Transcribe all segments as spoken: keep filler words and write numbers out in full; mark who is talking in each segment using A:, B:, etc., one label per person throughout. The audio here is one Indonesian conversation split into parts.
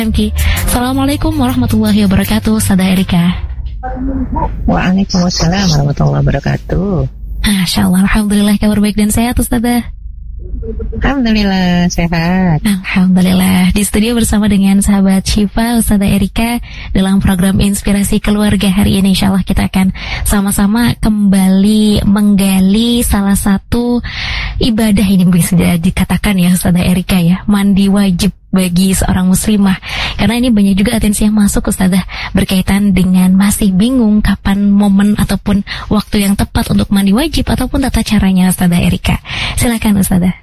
A: M K. Assalamualaikum warahmatullahi wabarakatuh, Ustazah Erika.
B: Waalaikumsalam warahmatullahi wabarakatuh.
A: Masya Allah, alhamdulillah kabar baik dan sehat Ustazah.
B: Alhamdulillah sehat.
A: Alhamdulillah. Di studio bersama dengan sahabat Syifa, Ustazah Erika, dalam program Inspirasi Keluarga hari ini. Insya Allah kita akan sama-sama kembali menggali salah satu ibadah, ini bisa dikatakan ya Ustazah Erika ya, mandi wajib bagi seorang muslimah. Karena ini banyak juga atensi yang masuk Ustazah berkaitan dengan masih bingung kapan momen ataupun waktu yang tepat untuk mandi wajib ataupun tata caranya Ustazah Erika. Silakan Ustazah.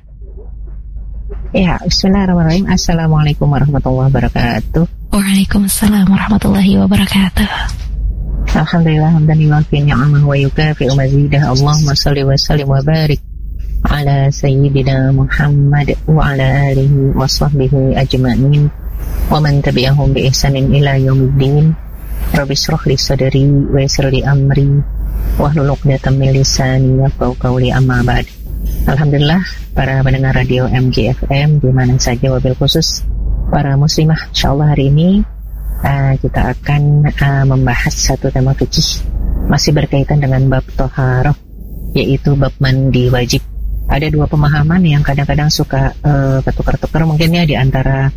B: Ya, bismillahirrahmanirrahim. Assalamualaikum warahmatullahi wabarakatuh.
A: Waalaikumsalam warahmatullahi wabarakatuh.
B: Alhamdulillah hamdan yuwafi ni'amahu wa yukafi'u mazidah. Allahumma shalli wa sallim wa barik ala sayyidina Muhammad wa ala alihi wa sahbihi ajma'in wa man tabi'ahum bi ihsanin ila yaumiddin. Rabbi shrah li sadri wa yassir li amri wahlul 'uqdatam min lisani yafqahu qawli, amma ba'd. Alhamdulillah para pendengar radio M G F M di mana saja, wabil khusus para muslimah, insyaallah hari ini uh, kita akan uh, membahas satu tema fikih masih berkaitan dengan bab thaharah, yaitu bab mandi wajib. Ada dua pemahaman yang kadang-kadang suka uh, ketukar-tukar mungkin ya di antara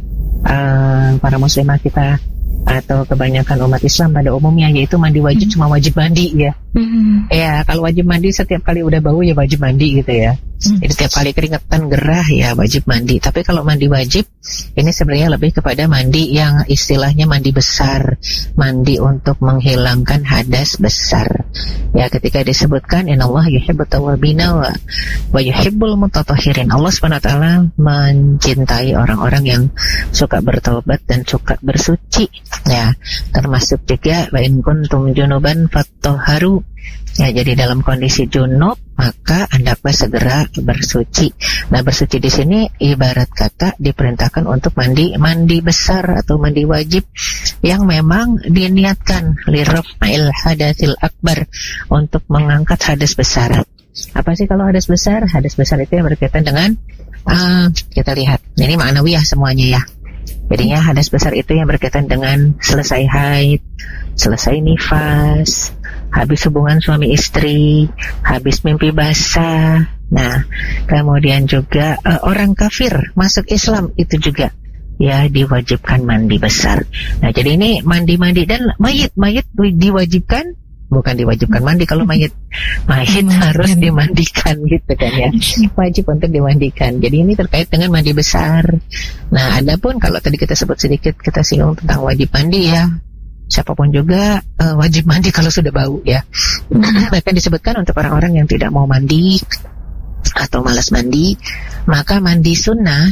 B: uh, para muslimah kita atau kebanyakan umat Islam pada umumnya, yaitu mandi wajib mm. cuma wajib mandi ya. Mm. Ya, kalau wajib mandi setiap kali udah bau ya wajib mandi gitu ya. Mm. Jadi setiap kali keringetan gerah ya wajib mandi. Tapi kalau mandi wajib ini sebenarnya lebih kepada mandi yang istilahnya mandi besar, mandi untuk menghilangkan hadas besar. Ya, ketika disebutkan innallaha yuhibbut tawwabina wa wa yuhibbul mutatahhirin. Allah Subhanahu wa taala mencintai orang-orang yang suka bertaubat dan suka bersuci. Ya, termasuk juga wa in kuntum junuban fattahharu. Ya, jadi dalam kondisi junub maka hendaklah segera bersuci. Nah, bersuci di sini ibarat kata diperintahkan untuk mandi mandi besar atau mandi wajib yang memang diniatkan liraf'il hadatsil akbar, untuk mengangkat hadas besar. Apa sih kalau hadas besar? Hadas besar itu yang berkaitan dengan uh, kita lihat. Ini ma'nawiyah semuanya ya. Jadinya hadas besar itu yang berkaitan dengan selesai haid, selesai nifas, habis hubungan suami istri, habis mimpi basah. Nah, kemudian juga uh, orang kafir masuk Islam itu juga ya diwajibkan mandi besar. Nah, jadi ini mandi-mandi dan mayit mayit diwajibkan, bukan diwajibkan mandi. Kalau mayit mayit harus dimandikan gitu kan ya, wajib untuk dimandikan. Jadi ini terkait dengan mandi besar. Nah, adapun kalau tadi kita sebut sedikit, kita singgung tentang wajib mandi ya, siapapun juga uh, wajib mandi kalau sudah bau ya. Bahkan disebutkan untuk orang-orang yang tidak mau mandi atau malas mandi, maka mandi sunnah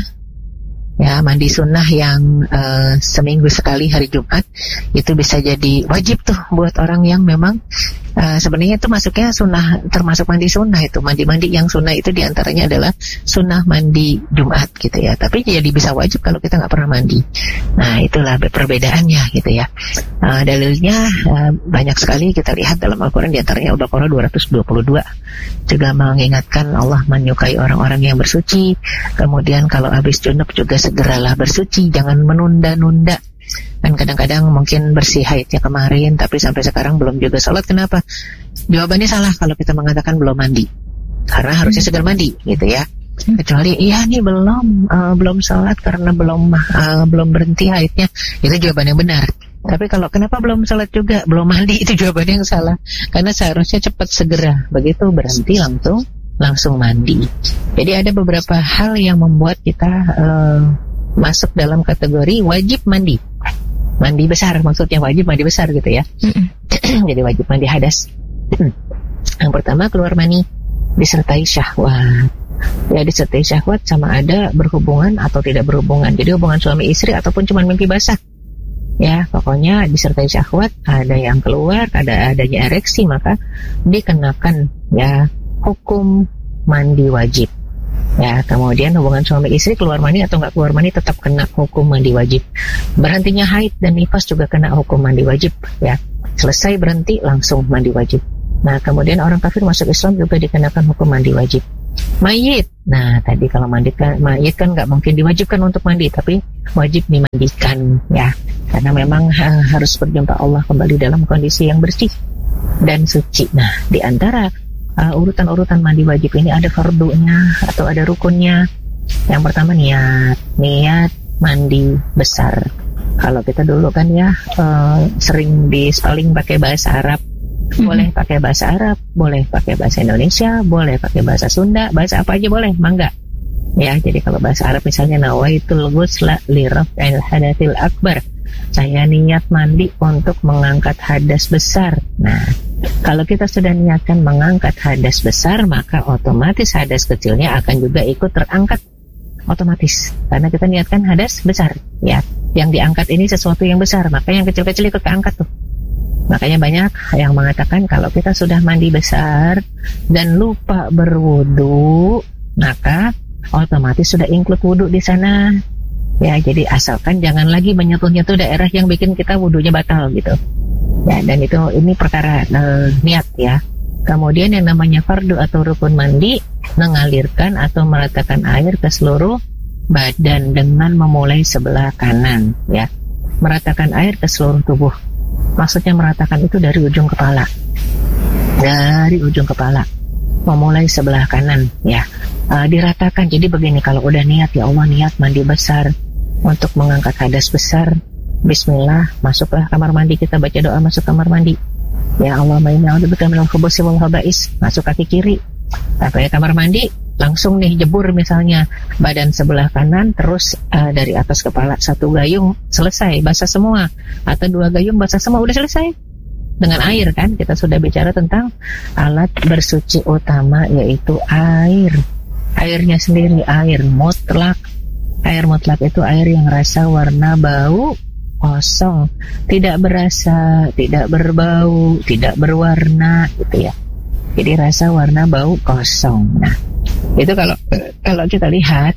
B: ya, mandi sunnah yang uh, seminggu sekali hari Jumat itu bisa jadi wajib tuh buat orang yang memang uh, sebenarnya itu masuknya sunnah, termasuk mandi sunnah itu. Mandi-mandi yang sunnah itu diantaranya adalah sunnah mandi Jumat gitu ya, tapi jadi bisa wajib kalau kita nggak pernah mandi. Nah, itulah perbedaannya gitu ya. Uh, dalilnya uh, banyak sekali kita lihat dalam Al-Quran, diantaranya Al-Baqarah dua ratus dua puluh dua juga mengingatkan Allah menyukai orang-orang yang bersuci. Kemudian kalau habis junub juga segeralah bersuci, jangan menunda-nunda. Dan kadang-kadang mungkin bersih haidnya kemarin tapi sampai sekarang belum juga sholat. Kenapa? Jawabannya salah kalau kita mengatakan belum mandi, karena harusnya segera mandi gitu ya. Kecuali iya nih belum uh, belum sholat karena belum uh, belum berhenti haidnya, itu jawaban yang benar. Tapi kalau kenapa belum sholat juga, belum mandi, itu jawaban yang salah. Karena seharusnya cepat segera, begitu berhenti langsung langsung mandi. Jadi ada beberapa hal yang membuat kita uh, masuk dalam kategori wajib mandi. Mandi besar, maksudnya wajib mandi besar gitu ya. Jadi wajib mandi hadas. Yang pertama, keluar mani disertai syahwat. Ya, disertai syahwat sama ada berhubungan atau tidak berhubungan. Jadi hubungan suami istri ataupun cuma mimpi basah. Ya, pokoknya disertai syahwat, ada yang keluar, ada adanya ereksi, maka dikenakan ya hukum mandi wajib. Ya, kemudian hubungan suami istri keluar mani atau nggak keluar mani tetap kena hukum mandi wajib. Berhentinya haid dan nifas juga kena hukum mandi wajib. Ya, selesai berhenti langsung mandi wajib. Nah, kemudian orang kafir masuk Islam juga dikenakan hukum mandi wajib. mayit. Nah, tadi kalau mandi kan, mayit kan nggak mungkin diwajibkan untuk mandi, tapi wajib dimandikan ya, karena memang ha, harus berjumpa Allah kembali dalam kondisi yang bersih dan suci. Nah, di antara uh, urutan-urutan mandi wajib ini ada fardunya atau ada rukunnya. Yang pertama niat, niat mandi besar. Kalau kita dulu kan ya uh, sering di spelling pakai bahasa Arab. Boleh pakai bahasa Arab, boleh pakai bahasa Indonesia, boleh pakai bahasa Sunda, bahasa apa aja boleh, mangga. Ya, jadi kalau bahasa Arab misalnya nawaitul ghusla li raf'il hadatsil akbar. Saya niat mandi untuk mengangkat hadas besar. Nah, kalau kita sudah niatkan mengangkat hadas besar, maka otomatis hadas kecilnya akan juga ikut terangkat otomatis. Karena kita niatkan hadas besar, ya. Yang diangkat ini sesuatu yang besar, maka yang kecil-kecil ikut keangkat tuh. Makanya banyak yang mengatakan kalau kita sudah mandi besar dan lupa berwudu, maka otomatis sudah include wudu di sana. Ya, jadi asalkan jangan lagi menyentuh-nyentuh daerah yang bikin kita wudunya batal gitu. Ya, dan itu ini perkara uh, niat ya. Kemudian yang namanya fardu atau rukun mandi, mengalirkan atau meratakan air ke seluruh badan dengan memulai sebelah kanan ya. Meratakan air ke seluruh tubuh. Maksudnya meratakan itu dari ujung kepala, dari ujung kepala, memulai sebelah kanan, ya, uh, diratakan. Jadi begini, kalau udah niat, ya Allah niat mandi besar untuk mengangkat hadas besar, Bismillah, masuklah kamar mandi, kita baca doa masuk kamar mandi. Ya Allah, inni a'udzubika minal khubuthi wal khaba'is, masuk kaki kiri, sampai kamar mandi, langsung nih jebur misalnya badan sebelah kanan, terus uh, dari atas kepala satu gayung selesai basah semua, atau dua gayung basah semua, udah selesai dengan air kan. Kita sudah bicara tentang alat bersuci utama, yaitu air. Airnya sendiri air mutlak. Air mutlak itu air yang rasa, warna, bau kosong, tidak berasa, tidak berbau, tidak berwarna gitu ya. Jadi rasa, warna, bau kosong. Nah, itu kalau kalau kita lihat,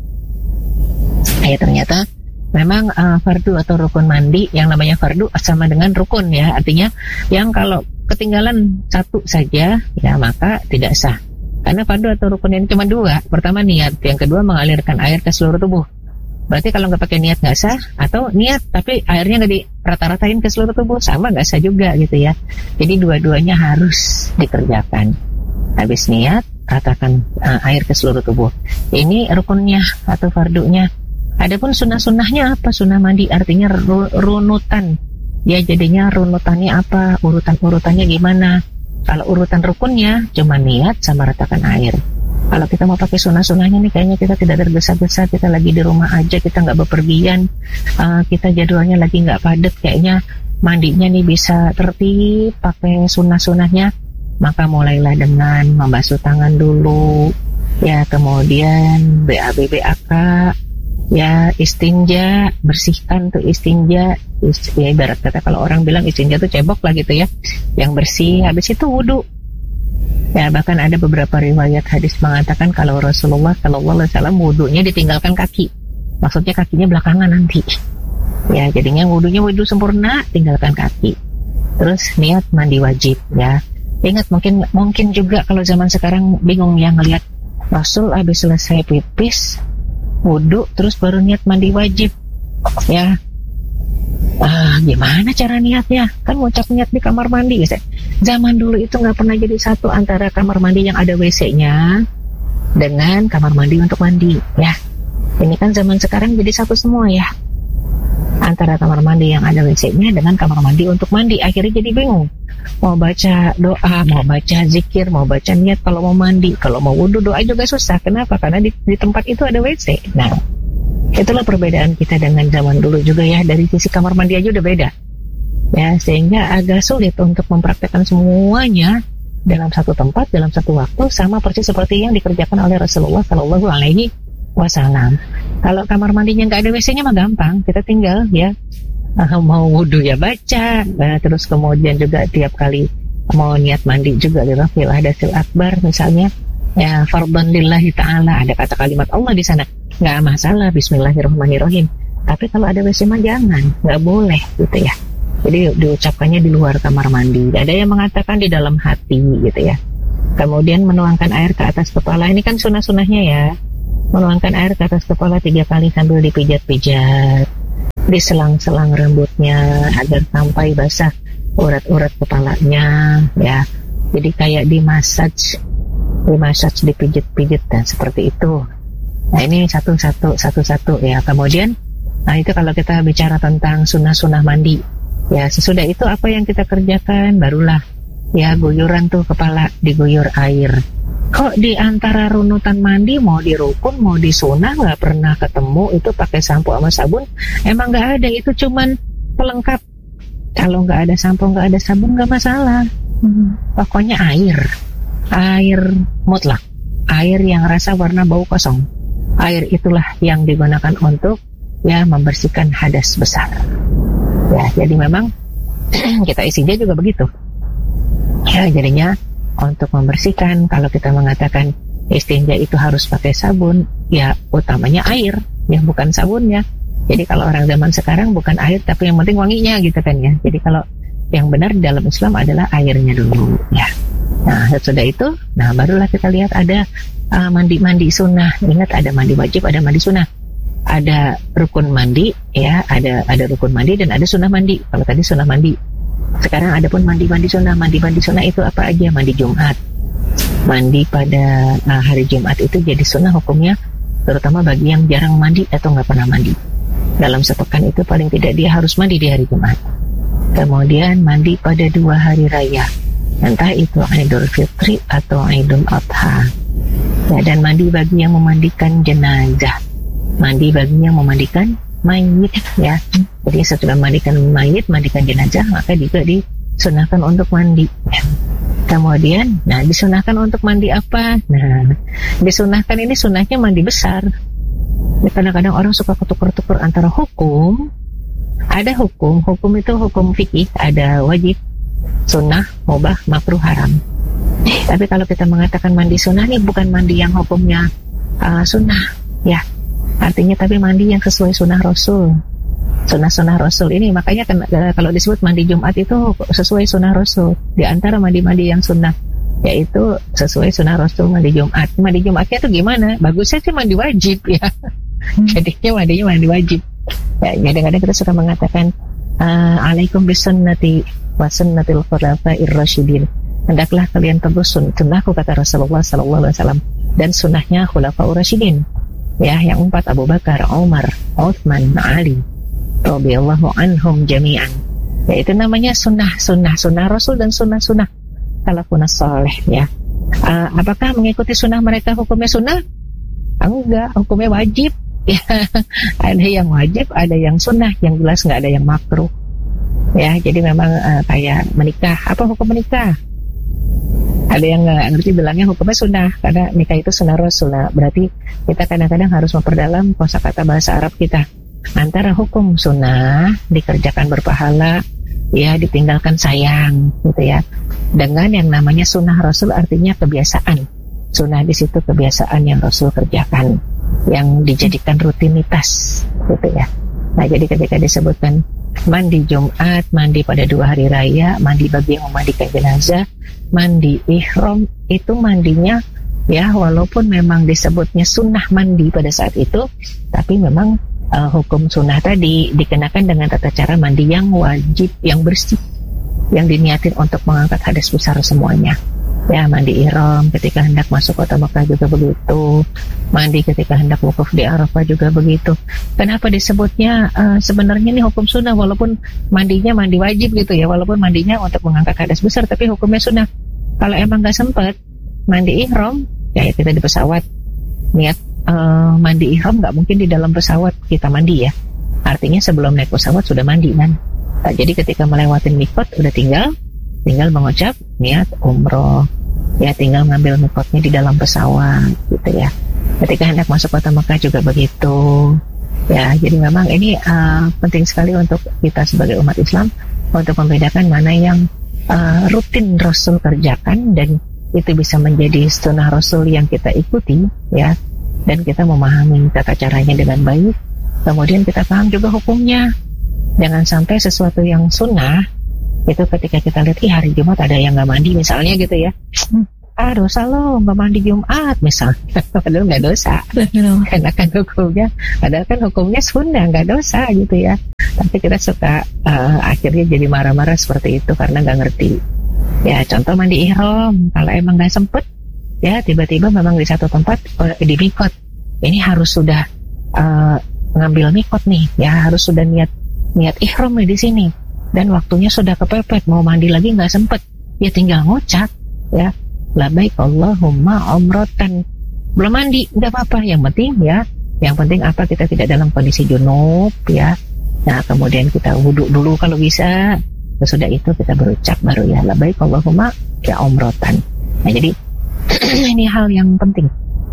B: ya ternyata memang uh, fardu atau rukun mandi, yang namanya fardu sama dengan rukun ya, artinya yang kalau ketinggalan satu saja ya maka tidak sah. Karena fardu atau rukun ini cuma dua, pertama niat, yang kedua mengalirkan air ke seluruh tubuh. Berarti kalau nggak pakai niat nggak sah, atau niat tapi airnya nggak dirata-ratain ke seluruh tubuh, sama nggak sah juga gitu ya. Jadi dua-duanya harus dikerjakan. Habis niat, ratakan uh, air ke seluruh tubuh. Ini rukunnya atau fardunya. Adapun sunnah-sunnahnya apa? Sunnah mandi artinya ru- runutan. Ya, jadinya runutannya apa? Urutan-urutannya gimana? Kalau urutan rukunnya cuma niat sama ratakan air. Kalau kita mau pakai sunnah-sunnahnya nih, kayaknya kita tidak tergesa-gesa, kita lagi di rumah aja, kita nggak bepergian, uh, kita jadwalnya lagi nggak padat, kayaknya mandinya nih bisa tertib pakai sunnah-sunnahnya. Maka mulailah dengan membasuh tangan dulu, ya, kemudian B A B B A K, ya, istinja, bersihkan tuh istinja, ya ibarat kata kalau orang bilang istinja tuh cebok lah gitu ya, yang bersih. Habis itu wudu. Ya, bahkan ada beberapa riwayat hadis mengatakan kalau Rasulullah Shallallahu Alaihi Wasallam wudunya ditinggalkan kaki, maksudnya kakinya belakangan nanti. Ya, jadinya wudunya wudu sempurna, tinggalkan kaki. Terus niat mandi wajib, ya. Ingat, mungkin mungkin juga kalau zaman sekarang bingung ya ngelihat Rasul habis selesai pipis, wudu, terus baru niat mandi wajib, ya. Ah, gimana cara niatnya? Kan ngucap niat di kamar mandi, guys. Zaman dulu itu nggak pernah jadi satu antara kamar mandi yang ada W C-nya dengan kamar mandi untuk mandi, ya. Ini kan zaman sekarang jadi satu semua ya. Antara kamar mandi yang ada W C-nya dengan kamar mandi untuk mandi, akhirnya jadi bingung. Mau baca doa, mau baca zikir, mau baca niat kalau mau mandi, kalau mau wudu doa juga susah. Kenapa? Karena di, di tempat itu ada W C. Nah, itulah perbedaan kita dengan zaman dulu juga ya. Dari sisi kamar mandi aja udah beda. Ya, sehingga agak sulit untuk mempraktekkan semuanya dalam satu tempat, dalam satu waktu, sama persis seperti yang dikerjakan oleh Rasulullah Shallallahu Alaihi Wasallam. Kalau kamar mandinya nggak ada W C-nya mah gampang, kita tinggal ya uh, mau wudu ya baca, nah, terus kemudian juga tiap kali mau niat mandi juga di rafil hadasil akbar misalnya, ya fardhan lillahi ta'ala, ada kata kalimat Allah di sana, nggak masalah, Bismillahirrahmanirrahim. Tapi kalau ada W C mah jangan, nggak boleh gitu ya. Jadi diucapkannya di luar kamar mandi. Ada yang mengatakan di dalam hati gitu ya. Kemudian menuangkan air ke atas kepala. Ini kan sunnah-sunnahnya ya. Menuangkan air ke atas kepala tiga kali sambil dipijat-pijat, diselang-selang rambutnya agar sampai basah urat-urat kepalanya ya. Jadi kayak dimasaj, dimasaj, dipijit-pijit dan seperti itu. Nah ini satu-satu, satu-satu ya. Kemudian, nah itu kalau kita bicara tentang sunnah-sunnah mandi. Ya sesudah itu apa yang kita kerjakan, barulah ya guyuran tuh kepala, diguyur air. Kok di antara runutan mandi mau di rukun, mau di sunnah nggak pernah ketemu itu pakai sampo sama sabun? Emang nggak ada, itu cuman pelengkap. Kalau nggak ada sampo, nggak ada sabun nggak masalah. Hmm. Pokoknya air, air mutlak, air yang rasa warna bau kosong. Air itulah yang digunakan untuk ya membersihkan hadas besar. Ya, jadi memang kita istinja juga begitu. Ya, jadinya untuk membersihkan, kalau kita mengatakan istinja itu harus pakai sabun, ya utamanya air, ya bukan sabunnya. Jadi kalau orang zaman sekarang bukan air, tapi yang penting wanginya gitu kan ya. Jadi kalau yang benar di dalam Islam adalah airnya dulu ya. Nah sesudah itu, nah barulah kita lihat ada uh, mandi-mandi sunnah. Ingat ada mandi wajib, ada mandi sunnah. Ada rukun mandi ya, ada ada rukun mandi dan ada sunnah mandi. Kalau tadi sunnah mandi, sekarang ada pun mandi-mandi sunnah. Mandi-mandi sunnah itu apa aja? Mandi Jumat, mandi pada uh, hari Jumat itu jadi sunnah hukumnya, terutama bagi yang jarang mandi atau nggak pernah mandi. Dalam sepekan itu paling tidak dia harus mandi di hari Jumat. Kemudian mandi pada dua hari raya, entah itu Idul Fitri atau Idul Adha ya, dan mandi bagi yang memandikan jenazah, mandi bagi yang memandikan mayit ya. Jadi setelah memandikan mayit, mandikan jenazah, maka juga disunahkan untuk mandi ya. Kemudian, nah disunahkan untuk mandi apa? Nah, disunahkan ini sunahnya mandi besar. Kadang-kadang orang suka ketuker-tuker antara hukum. Ada hukum, hukum itu hukum fikih, ada wajib, sunnah, mubah, makruh, haram. Tapi kalau kita mengatakan mandi sunnah ini bukan mandi yang hukumnya uh, sunnah, ya. Artinya tapi mandi yang sesuai sunnah Rasul. Sunnah-sunnah Rasul ini makanya kan, kalau disebut mandi Jumat itu sesuai sunnah Rasul. Di antara mandi-mandi yang sunnah, yaitu sesuai sunnah Rasul mandi Jumat. Mandi Jumatnya itu gimana? Bagusnya sih mandi wajib ya. Jadinya mandinya mandi wajib. Ya, kadang-kadang kita suka mengatakan uh, alaikum bisunnati wa sunnatil khulafa'ir rasyidin. Hendaklah kalian teguh sunnahku, kata Rasulullah sallallahu alaihi wasallam, dan sunnahnya khulafa'ur rasyidin. Ya, yang empat, Abu Bakar, Umar, Utsman, Ali radhiyallahu anhum jami'an. Ya, itu namanya sunnah, sunnah, sunnah Rasul dan sunnah-sunnah salafun saleh ya. Uh, apakah mengikuti sunnah mereka hukumnya sunnah? Enggak, hukumnya wajib. Ya, ada yang wajib, ada yang sunnah, yang jelas nggak ada yang makruh. Ya, jadi memang uh, kayak menikah. Apa hukum menikah? Ada yang nggak ngerti bilangnya hukumnya sunnah, karena nikah itu sunnah Rasul. Nah, berarti kita kadang-kadang harus memperdalam kosakata bahasa Arab kita. Antara hukum sunnah dikerjakan berpahala, ya ditinggalkan sayang, gitu ya. Dengan yang namanya sunnah Rasul artinya kebiasaan. Sunnah di situ kebiasaan yang Rasul kerjakan, yang dijadikan rutinitas, gitu ya. Nah, jadi ketika disebutkan mandi Jumat, mandi pada dua hari raya, mandi bagi yang memandikan jenazah, mandi ihram, itu mandinya ya walaupun memang disebutnya sunnah mandi pada saat itu, tapi memang uh, hukum sunnah tadi dikenakan dengan tata cara mandi yang wajib, yang bersih, yang diniatin untuk mengangkat hadas besar semuanya. Ya, mandi ihram ketika hendak masuk kota Mekah juga begitu, mandi ketika hendak wukuf di Arafah juga begitu. Kenapa disebutnya uh, sebenarnya ini hukum sunnah, walaupun mandinya mandi wajib gitu ya, walaupun mandinya untuk mengangkat hadas besar, tapi hukumnya sunnah. Kalau emang gak sempat mandi ihram, ya kita di pesawat niat uh, mandi ihram, gak mungkin di dalam pesawat kita mandi ya. Artinya sebelum naik pesawat sudah mandi kan. Nah, jadi ketika melewati mikot udah tinggal tinggal mengucap niat umroh, ya tinggal ngambil mikotnya di dalam pesawat gitu ya. Ketika hendak masuk kota Mekah juga begitu ya. Jadi memang ini uh, penting sekali untuk kita sebagai umat Islam untuk membedakan mana yang uh, rutin Rasul kerjakan dan itu bisa menjadi sunnah Rasul yang kita ikuti ya, dan kita memahami tata caranya dengan baik, kemudian kita paham juga hukumnya. Jangan sampai sesuatu yang sunnah itu ketika kita lihat, ih hari Jumat ada yang nggak mandi misalnya gitu ya, ah dosa lo nggak mandi Jumat misalnya, padahal nggak dosa, karena kan hukumnya, padahal kan hukumnya sunnah nggak dosa gitu ya. Tapi kita suka uh, akhirnya jadi marah-marah seperti itu karena nggak ngerti. Ya contoh mandi ihram, kalau emang nggak sempet, ya tiba-tiba memang di satu tempat uh, di mikot, ini harus sudah uh, ngambil mikot nih, ya harus sudah niat niat ihram nih di sini, dan waktunya sudah kepepet, mau mandi lagi nggak sempet, ya tinggal ngucap, ya. Labbaik Allahumma umratan, belum mandi nggak apa-apa, yang penting ya, yang penting apa, kita tidak dalam kondisi junub ya. Nah kemudian kita wudhu dulu kalau bisa, sesudah itu kita berucap baru ya labbaik Allahumma ya umratan. Nah jadi ini hal yang penting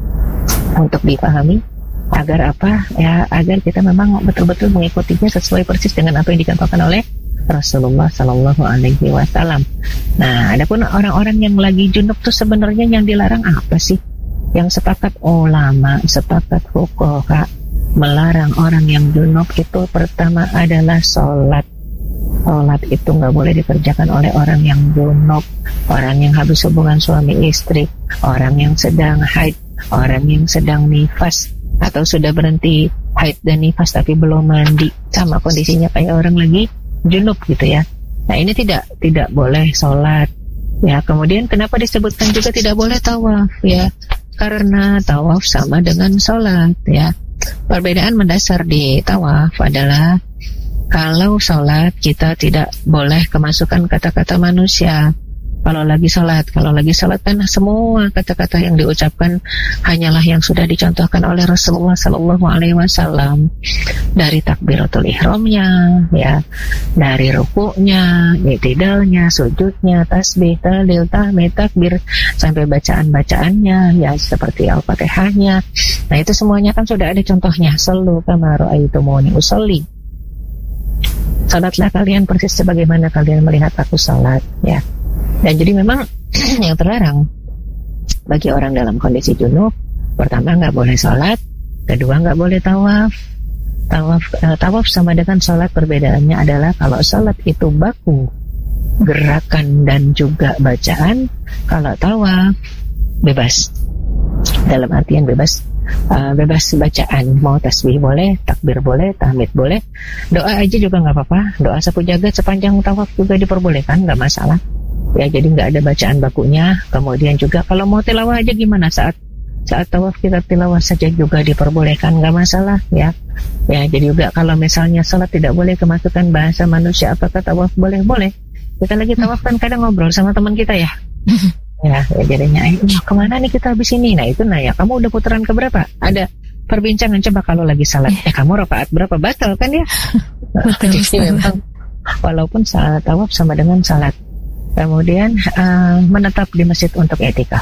B: untuk dipahami agar apa ya, agar kita memang betul-betul mengikutinya sesuai persis dengan apa yang dikatakan oleh Rasulullah Sallallahu Alaihi Wasallam. Nah, adapun orang-orang yang lagi junub tuh sebenarnya yang dilarang apa sih? Yang sepakat ulama, sepakat fuqaha melarang orang yang junub itu pertama adalah sholat. Sholat itu nggak boleh dikerjakan oleh orang yang junub, orang yang habis hubungan suami istri, orang yang sedang haid, orang yang sedang nifas, atau sudah berhenti haid dan nifas tapi belum mandi, sama kondisinya kayak orang lagi junub gitu ya. Nah ini tidak tidak boleh sholat ya. Kemudian kenapa disebutkan juga tidak boleh tawaf ya, karena tawaf sama dengan sholat ya. Perbedaan mendasar di tawaf adalah kalau sholat kita tidak boleh kemasukan kata-kata manusia. Kalau lagi sholat, kalau lagi sholat kan semua kata-kata yang diucapkan hanyalah yang sudah dicontohkan oleh Rasulullah Sallallahu Alaihi Wasallam, dari takbiratul ihramnya, ya, dari rukuknya, i'tidalnya, sujudnya, tasbih, tahlil, tahmid, takbir, sampai bacaan-bacaannya, ya seperti al-fatihahnya. Nah itu semuanya kan sudah ada contohnya. Sallu kama ra'aitumuni usolli. Salatlah kalian persis sebagaimana kalian melihat aku salat, ya. Dan jadi memang yang terlarang bagi orang dalam kondisi junub, pertama nggak boleh sholat, kedua nggak boleh tawaf. Tawaf, uh, tawaf sama dengan sholat, perbedaannya adalah kalau sholat itu baku gerakan dan juga bacaan, kalau tawaf bebas, dalam artian bebas, uh, bebas bacaan, mau tasbih boleh, takbir boleh, tahmid boleh, doa aja juga nggak apa-apa, doa sapu jagat sepanjang tawaf juga diperbolehkan, nggak masalah. Ya jadi nggak ada bacaan bakunya. Kemudian juga kalau mau tilawah aja gimana, saat saat tawaf kita tilawah saja juga diperbolehkan, nggak masalah ya. Ya jadi juga kalau misalnya salat tidak boleh kemasukan bahasa manusia, apakah tawaf boleh? Boleh. Kita lagi tawaf kan kadang ngobrol sama teman kita ya. Ya, ya jadinya eh, kemana nih kita habis ini? Nah itu nanya, kamu udah putaran keberapa? Ada perbincangan, coba kalau lagi salat, eh kamu rakaat berapa? Batal kan ya. Jadi memang walaupun saat tawaf sama dengan salat. Kemudian uh, menetap di masjid untuk i'tikaf.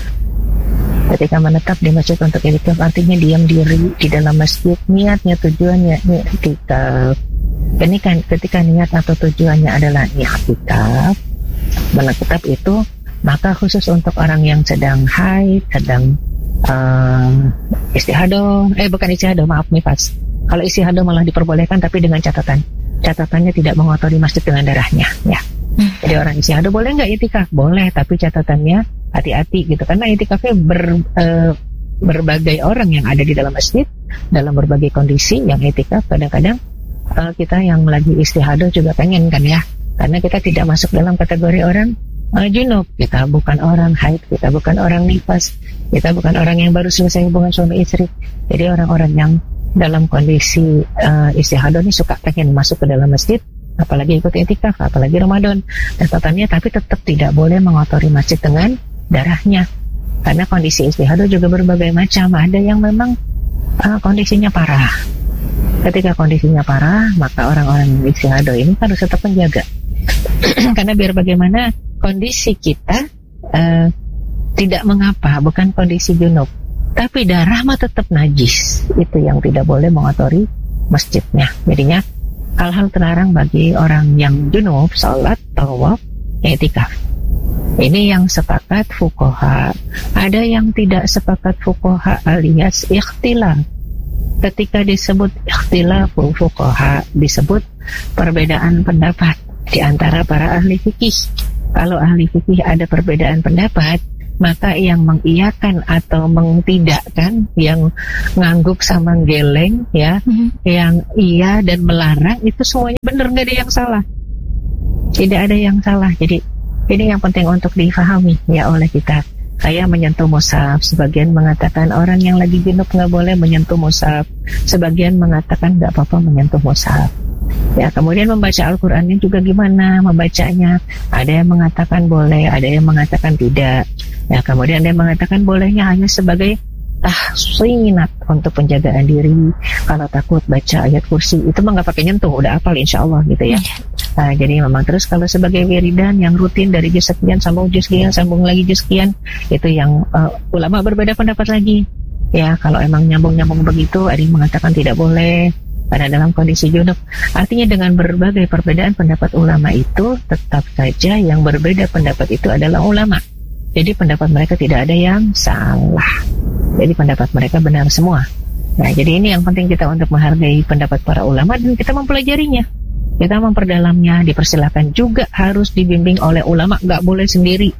B: Ketika menetap di masjid untuk i'tikaf artinya diam diri di dalam masjid, niatnya tujuannya i'tikaf. Ini kan ketika niat atau tujuannya adalah i'tikaf, menetap itu, maka khusus untuk orang yang sedang haid, sedang uh, istihadah, eh bukan istihadah, maaf nifas. Kalau istihadah malah diperbolehkan, tapi dengan catatan, catatannya tidak mengotori masjid dengan darahnya, ya. Jadi orang istihadah boleh nggak i'tikaf? Boleh, tapi catatannya hati-hati gitu, karena i'tikafnya ber, e, berbagai orang yang ada di dalam masjid dalam berbagai kondisi. Yang i'tikaf kadang-kadang e, kita yang lagi istihadah juga pengen kan ya, karena kita tidak masuk dalam kategori orang e, junub, kita bukan orang haid, kita bukan orang nifas, kita bukan orang yang baru selesai hubungan suami istri. Jadi orang-orang yang dalam kondisi e, istihadah ini suka pengen masuk ke dalam masjid, apalagi ikut i'tikaf, apalagi Ramadan, catatannya, tapi tetap tidak boleh mengotori masjid dengan darahnya, karena kondisi istihadah juga berbagai macam. Ada yang memang uh, kondisinya parah. Ketika kondisinya parah, maka orang-orang istihadah ini harus tetap menjaga karena biar bagaimana kondisi kita uh, tidak mengapa, bukan kondisi junub, tapi darah mah tetap najis, itu yang tidak boleh mengotori masjidnya. Jadinya hal-hal terlarang bagi orang yang junub, salat, tawaf, i'tikaf. Ini yang sepakat fuqaha. Ada yang tidak sepakat fuqaha alias ikhtilaf. Ketika disebut ikhtilaf fuqaha, disebut perbedaan pendapat di antara para ahli fikih. Kalau ahli fikih ada perbedaan pendapat, maka yang mengiyakan atau mengtidakkan, yang ngangguk sama geleng, ya, mm-hmm. yang iya dan melarang, itu semuanya benar, nggak ada yang salah, tidak ada yang salah. Jadi ini yang penting untuk difahami ya oleh kita. Kayak menyentuh mushaf, sebagian mengatakan orang yang lagi junub nggak boleh menyentuh mushaf, sebagian mengatakan nggak apa-apa menyentuh mushaf. Ya, kemudian membaca Al-Qur'annya juga gimana membacanya? Ada yang mengatakan boleh, ada yang mengatakan tidak. Ya, kemudian ada yang mengatakan bolehnya hanya sebagai tahsinat untuk penjagaan diri. Kalau takut baca ayat kursi, itu mah nggak pakai nyentuh, udah hafal insya Allah gitu ya. Nah, jadi memang terus kalau sebagai wiridan yang rutin dari juz sekian sambung juz sekian sambung lagi juz sekian, itu yang uh, ulama berbeda pendapat lagi. Ya, kalau emang nyambung-nyambung begitu, ada yang mengatakan tidak boleh pada dalam kondisi junub. Artinya dengan berbagai perbedaan pendapat ulama itu, tetap saja yang berbeda pendapat itu adalah ulama. Jadi pendapat mereka tidak ada yang salah. Jadi pendapat mereka benar semua. Nah, jadi ini yang penting kita untuk menghargai pendapat para ulama dan kita mempelajarinya, kita memperdalamnya. Dipersilakan juga harus dibimbing oleh ulama, nggak boleh sendiri.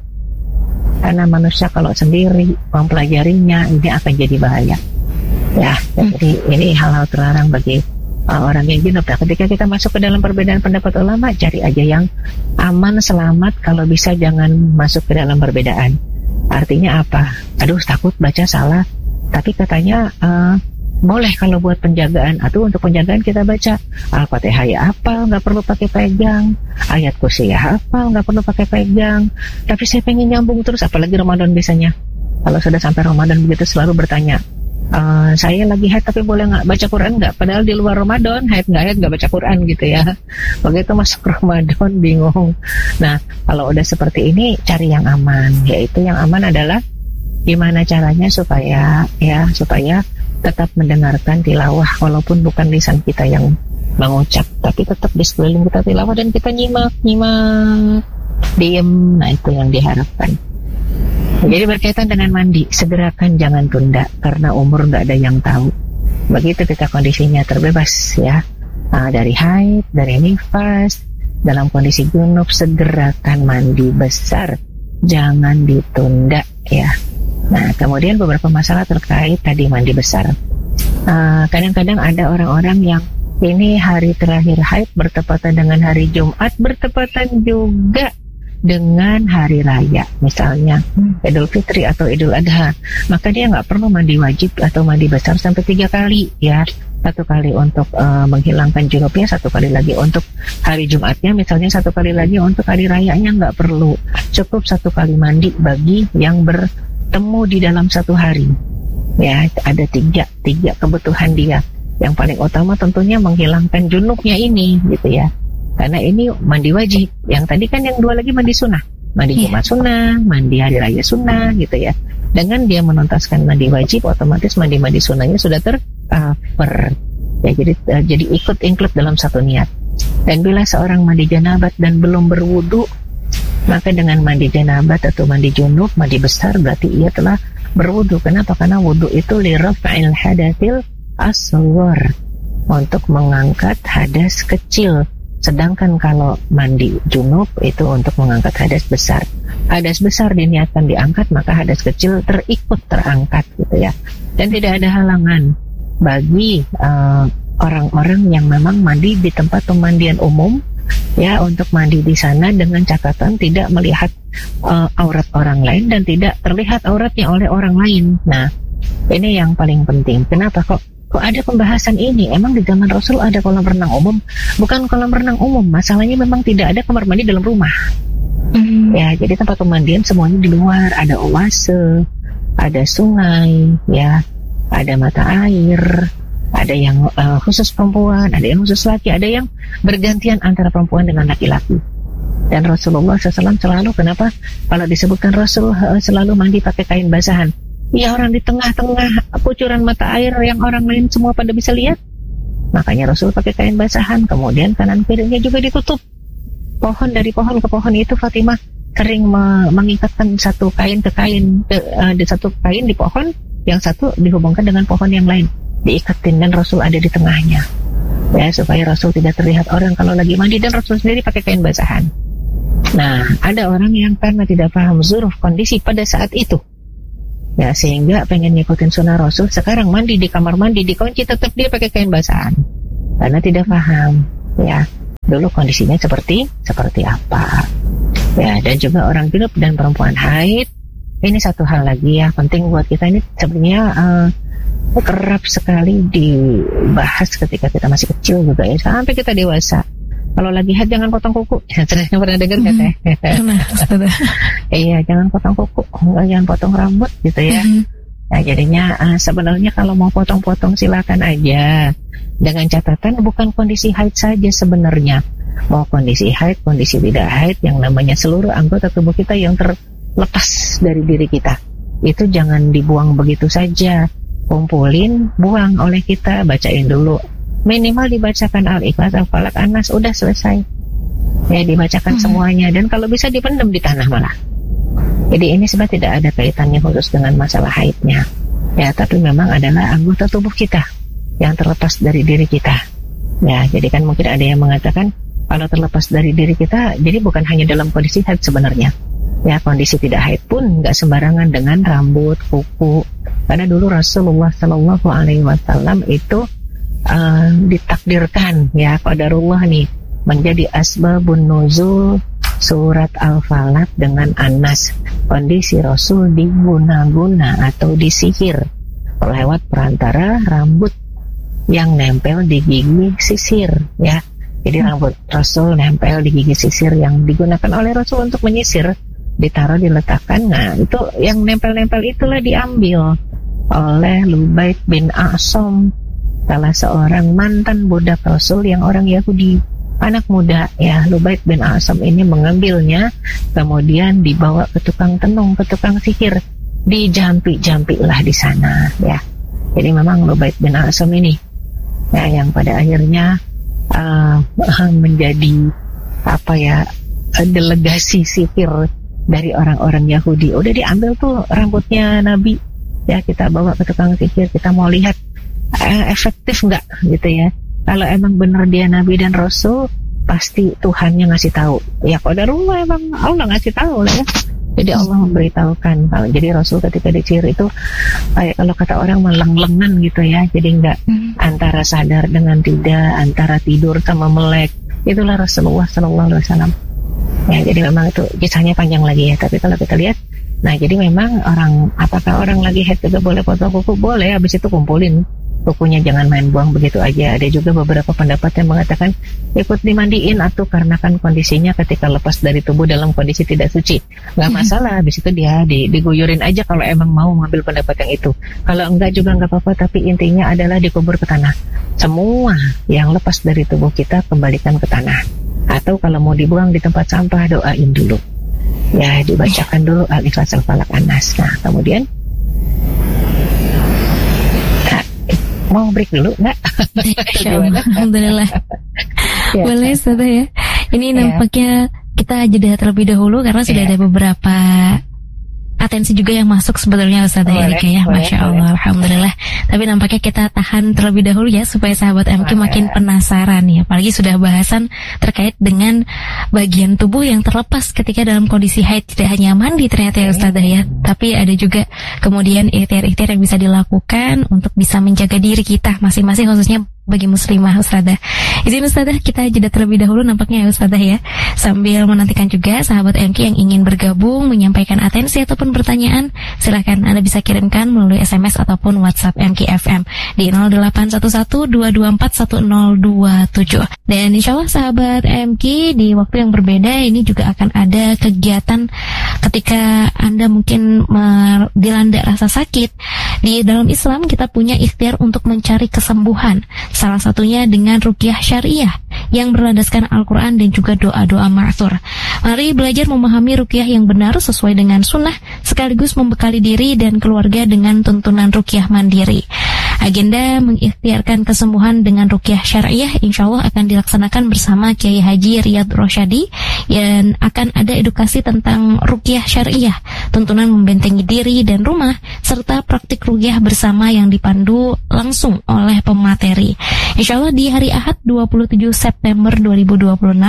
B: Karena manusia kalau sendiri mempelajarinya ini akan jadi bahaya. Ya, jadi ini hal-hal terlarang bagi uh, orang yang junub. Nah, ketika kita masuk ke dalam perbedaan pendapat ulama, cari aja yang aman, selamat. Kalau bisa jangan masuk ke dalam perbedaan. Artinya apa? Aduh, takut baca salah. Tapi katanya uh, boleh kalau buat penjagaan. Atau untuk penjagaan kita baca Al-Fatihah ya hafal, nggak perlu pakai pegang. Ayat kursi ya hafal, nggak perlu pakai pegang. Tapi saya pengen nyambung terus, apalagi Ramadan biasanya. Kalau sudah sampai Ramadan begitu selalu bertanya, Uh, saya lagi haid tapi boleh nggak baca Quran nggak? Padahal di luar Ramadan haid nggak haid nggak baca Quran gitu ya. Begitu masuk Ramadan bingung. Nah, kalau udah seperti ini cari yang aman, yaitu yang aman adalah gimana caranya supaya ya supaya tetap mendengarkan tilawah walaupun bukan lisan kita yang mengucap, tapi tetap di sekeliling kita tilawah dan kita nyimak nyimak diem. Nah, itu yang diharapkan. Jadi berkaitan dengan mandi, segerakan, jangan tunda, karena umur nggak ada yang tahu. Begitu kita kondisinya terbebas ya, uh, dari haid, dari nifas, dalam kondisi junub, segerakan mandi besar, jangan ditunda ya. Nah, kemudian beberapa masalah terkait tadi mandi besar. Uh, kadang-kadang ada orang-orang yang ini hari terakhir haid bertepatan dengan hari Jumat, bertepatan juga dengan hari raya, misalnya Idul Fitri atau Idul Adha, maka dia nggak perlu mandi wajib atau mandi besar sampai tiga kali ya. Satu kali untuk uh, menghilangkan junubnya, satu kali lagi untuk hari Jumatnya, misalnya satu kali lagi untuk hari rayanya, nggak perlu. Cukup satu kali mandi bagi yang bertemu di dalam satu hari. Ya, ada tiga tiga kebutuhan dia. Yang paling utama tentunya menghilangkan junubnya ini, gitu ya. Karena ini mandi wajib. Yang tadi kan yang dua lagi mandi sunnah. Mandi yeah. Jumat sunnah, mandi hari raya sunnah gitu ya. Dengan dia menuntaskan mandi wajib, otomatis mandi-mandi sunnahnya sudah tercover. Ya, jadi uh, jadi ikut include dalam satu niat. Dan bila seorang mandi janabat dan belum berwudu, maka dengan mandi janabat atau mandi junub, mandi besar, berarti ia telah berwudu. Kenapa? Karena wudu itu lirafa'il hadatsil asghar, untuk mengangkat hadas kecil. Sedangkan kalau mandi junub itu untuk mengangkat hadas besar. Hadas besar diniatkan diangkat, maka hadas kecil terikut terangkat gitu ya. Dan tidak ada halangan bagi uh, orang-orang yang memang mandi di tempat pemandian umum ya, untuk mandi di sana dengan catatan tidak melihat uh, aurat orang lain dan tidak terlihat auratnya oleh orang lain. Nah, ini yang paling penting. Kenapa kok Kok ada pembahasan ini? Emang di zaman Rasul ada kolam renang umum? Bukan kolam renang umum, masalahnya memang tidak ada kamar mandi dalam rumah. Mm. Ya, jadi tempat pemandian semuanya di luar. Ada oase, ada sungai, ya, ada mata air, ada yang uh, khusus perempuan, ada yang khusus laki, ada yang bergantian antara perempuan dengan laki-laki. Dan Rasulullah shallallahu alaihi wasallam selalu, kenapa? Kalau disebutkan Rasul uh, selalu mandi pakai kain basahan. Ya, orang di tengah-tengah kucuran mata air yang orang lain semua pada bisa lihat. Makanya Rasul pakai kain basahan. Kemudian kanan kirinya juga ditutup. Pohon dari pohon ke pohon itu Fatimah sering me- mengikatkan satu kain ke kain, ke, uh, di satu kain di pohon, yang satu dihubungkan dengan pohon yang lain, diikatin, dan Rasul ada di tengahnya. Ya, supaya Rasul tidak terlihat orang kalau lagi mandi, dan Rasul sendiri pakai kain basahan. Nah, ada orang yang karena tidak paham zuruf kondisi pada saat itu, ya sehingga pengen ngikutin sunnah Rasul, sekarang mandi di kamar mandi dikunci, tetap dia pakai kain basahan karena tidak paham ya dulu kondisinya seperti seperti apa ya. Dan juga orang junub dan perempuan haid, ini satu hal lagi ya penting buat kita, ini sebenarnya uh, kerap sekali dibahas ketika kita masih kecil juga ya sampai kita dewasa. Kalau lagi haid jangan potong kuku. Pernah dengar nggak teh? Iya, jangan potong kuku, enggak, jangan potong rambut gitu ya. Mm-hmm. Nah jadinya uh, sebenarnya kalau mau potong-potong silakan aja, dengan catatan bukan kondisi haid saja sebenarnya. Mau kondisi haid, kondisi tidak haid, yang namanya seluruh anggota tubuh kita yang terlepas dari diri kita, itu jangan dibuang begitu saja. Kumpulin, buang oleh kita, bacain dulu. Minimal dibacakan Al-Ikhlas, Al-Falaq, An-Nas, udah selesai. Ya dibacakan hmm. semuanya, dan kalau bisa dipendam di tanah malah. Jadi ini sebenarnya tidak ada kaitannya khusus dengan masalah haidnya. Ya, tapi memang adalah anggota tubuh kita yang terlepas dari diri kita. Ya, jadi kan mungkin ada yang mengatakan kalau terlepas dari diri kita, jadi bukan hanya dalam kondisi haid sebenarnya. Ya, kondisi tidak haid pun nggak sembarangan dengan rambut, kuku. Karena dulu Rasulullah Shallallahu Alaihi Wasallam itu Uh, ditakdirkan ya qadarullah nih menjadi asbabun nuzul surat Al-Falaq dengan An-Nas. Kondisi Rasul diguna-guna atau disihir lewat perantara rambut yang nempel di gigi sisir ya. Jadi rambut Rasul nempel di gigi sisir yang digunakan oleh Rasul untuk menyisir, ditaruh, diletakkan. Nah itu yang nempel-nempel itulah diambil oleh Lubaid bin A'sam, salah seorang mantan budak Rasul yang orang Yahudi, anak muda ya. Lubaid bin A'sam ini mengambilnya, kemudian dibawa ke tukang tenung, ke tukang sihir, dijampi-jampi lah di sana ya. Jadi memang Lubaid bin A'sam ini ya yang pada akhirnya uh, menjadi apa ya delegasi sihir dari orang-orang Yahudi. Udah diambil tuh rambutnya Nabi ya, kita bawa ke tukang sihir, kita mau lihat efektif nggak gitu ya. Kalau emang benar dia Nabi dan Rasul, pasti Tuhannya ngasih tahu ya. Qadarullah, emang Allah ngasih tahu lah ya. Jadi Allah memberitahukan. Kalau jadi Rasul ketika diciri itu kayak kalau kata orang meleng-lengan gitu ya. Jadi nggak hmm. antara sadar dengan tidak, antara tidur sama melek. Itulah Rasulullah Sallallahu Alaihi Wasallam ya. Jadi memang itu kisahnya panjang lagi ya. Tapi kalau kita lihat, nah jadi memang orang, apakah orang lagi haid juga boleh potong kuku? Boleh, habis itu kumpulin kukunya, jangan main buang begitu aja. Ada juga beberapa pendapat yang mengatakan ikut dimandiin atau karena kan kondisinya ketika lepas dari tubuh dalam kondisi tidak suci, nggak masalah. Habis itu dia diguyurin aja kalau emang mau mengambil pendapat yang itu. Kalau enggak juga nggak apa-apa, tapi intinya adalah dikubur ke tanah. Semua yang lepas dari tubuh kita kembalikan ke tanah. Atau kalau mau dibuang di tempat sampah, doain dulu ya, dibacakan dulu Al-Ikhlas, Al-Falaq, An-Nas. Nah kemudian mau break dulu nggak? Alhamdulillah. Ya.
A: Boleh sudah ya. Ini
B: ya.
A: Nampaknya kita jeda terlebih dahulu karena sudah ya. Ada beberapa atensi juga yang masuk sebetulnya Ustazah Erika ya. Boleh, Masya Allah, boleh. Alhamdulillah. Tapi nampaknya kita tahan terlebih dahulu ya supaya sahabat M Q makin penasaran ya. Apalagi sudah bahasan terkait dengan bagian tubuh yang terlepas ketika dalam kondisi haid. Tidak hanya mandi ternyata ya Ustazah ya, tapi ada juga kemudian ikhtiar-ikhtiar yang bisa dilakukan untuk bisa menjaga diri kita masing-masing, khususnya bagi muslimah Ustazah. Izin Ustazah kita jeda terlebih dahulu nampaknya ya Ustazah ya, sambil menantikan juga sahabat M Q yang ingin bergabung menyampaikan atensi ataupun pertanyaan. Silakan Anda bisa kirimkan melalui S M S ataupun WhatsApp M Q F M di nol delapan satu satu dua dua empat satu nol dua tujuh. Dan insya Allah sahabat M Q di waktu yang berbeda ini juga akan ada kegiatan ketika Anda mungkin dilanda rasa sakit. Di dalam Islam kita punya ikhtiar untuk mencari kesembuhan, salah satunya dengan ruqyah syariah yang berlandaskan Al-Quran dan juga doa-doa ma'thur. Mari belajar memahami ruqyah yang benar sesuai dengan sunnah, sekaligus membekali diri dan keluarga dengan tuntunan ruqyah mandiri. Agenda mengikhtiarkan kesembuhan dengan ruqyah syariah insya Allah akan dilaksanakan bersama Kiai Haji Riyad Rosyadi, dan akan ada edukasi tentang ruqyah syariah, tuntunan membentengi diri dan rumah, serta praktik ruqyah bersama yang dipandu langsung oleh pemateri. Insya Allah di hari Ahad dua puluh tujuh September dua ribu dua puluh enam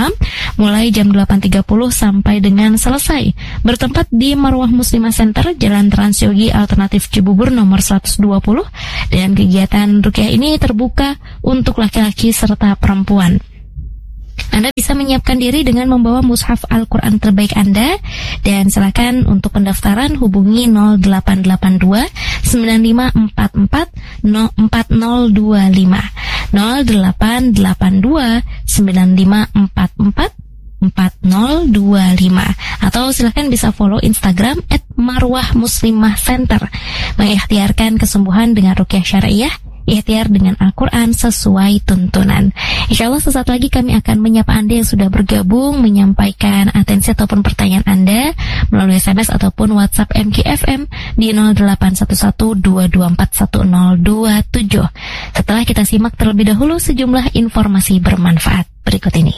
A: mulai jam delapan tiga puluh sampai dengan selesai. Bertempat di Marwah Muslimah Center, Jalan Transyogi Alternatif Cibubur nomor seratus dua puluh. Dan kegiatan ruqyah ini terbuka untuk laki-laki serta perempuan. Anda bisa menyiapkan diri dengan membawa mushaf Al-Quran terbaik Anda. Dan silakan untuk pendaftaran hubungi nol delapan delapan dua sembilan lima empat empat empat nol dua lima nol delapan delapan dua sembilan lima empat empat empat nol dua lima, atau silakan bisa follow Instagram at Marwah Muslimah Center. Mengikhtiarkan kesembuhan dengan ruqyah syariah, ikhtiar dengan Al-Quran sesuai tuntunan. Insya Allah sesaat lagi kami akan menyapa Anda yang sudah bergabung, menyampaikan atensi ataupun pertanyaan Anda melalui S M S ataupun WhatsApp M K F M di nol delapan satu satu dua dua empat satu nol dua tujuh. Setelah kita simak terlebih dahulu sejumlah informasi bermanfaat berikut ini.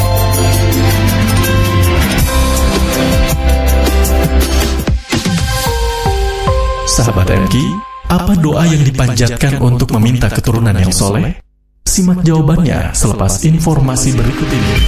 C: Sahabat M K, apa doa yang dipanjatkan untuk meminta keturunan yang soleh? Simak jawabannya selepas informasi berikut ini.